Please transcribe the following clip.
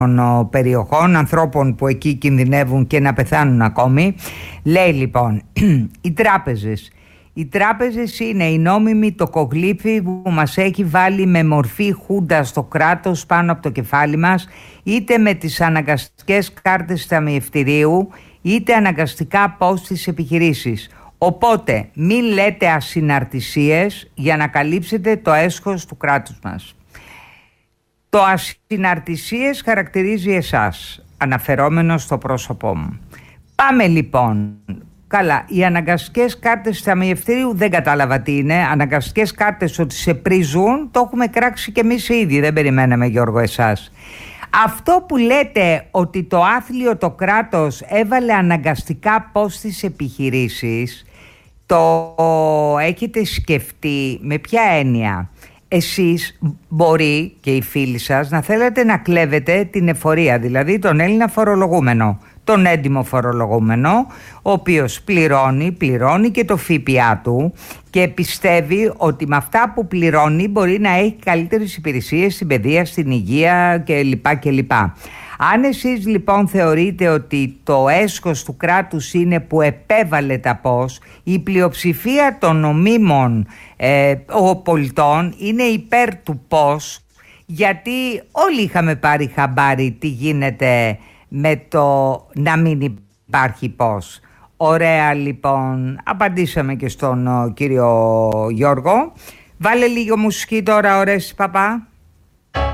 περιοχών, ανθρώπων που εκεί κινδυνεύουν και να πεθάνουν ακόμη. Λέει λοιπόν οι τράπεζες είναι η νόμιμη τοκογλύφη που μας έχει βάλει με μορφή χούντα στο κράτος πάνω από το κεφάλι μας, είτε με τις αναγκαστικές κάρτες ταμιευτηρίου είτε αναγκαστικά πώς στις επιχειρήσεις. Οπότε μην λέτε ασυναρτησίες για να καλύψετε το έσχος του κράτους μας. Το ασυναρτησίες χαρακτηρίζει εσάς, αναφερόμενο στο πρόσωπό μου. Πάμε λοιπόν. Καλά, οι αναγκαστικές κάρτες ταμιευτηρίου δεν κατάλαβα τι είναι. Αναγκαστικές κάρτες ότι σε πρίζουν, το έχουμε κράξει και εμείς ήδη, δεν περιμέναμε Γιώργο εσάς. Αυτό που λέτε ότι το άθλιο το κράτος έβαλε αναγκαστικά πώς στις επιχειρήσεις, το έχετε σκεφτεί με ποια έννοια? Εσείς μπορεί και οι φίλοι σας να θέλετε να κλέβετε την εφορία, δηλαδή τον Έλληνα φορολογούμενο, τον έντιμο φορολογούμενο, ο οποίος πληρώνει και το ΦΠΑ του και πιστεύει ότι με αυτά που πληρώνει μπορεί να έχει καλύτερες υπηρεσίες στην παιδεία, στην υγεία κλπ. Αν εσείς λοιπόν θεωρείτε ότι το έσχος του κράτους είναι που επέβαλε τα πώς, η πλειοψηφία των νομίμων πολιτών είναι υπέρ του πώς, γιατί όλοι είχαμε πάρει χαμπάρι τι γίνεται με το να μην υπάρχει πώς. Ωραία λοιπόν, απαντήσαμε και στον κύριο Γιώργο. Βάλε λίγο μουσική τώρα, Ορέστη Παπά.